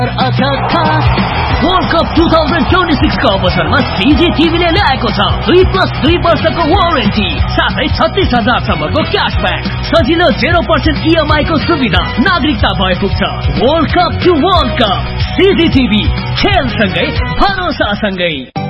World cup 2026 को अवसरमा CGTV ले ल्याएको छ 2+2 वर्षको वारेन्टी साथै 36,000 क्याशब्याक सजिलो 0% EMI को सुविधा नागरिकता भए पुग्छ। World cup to world cup CGTV खेलसँगै भरोसासँगै।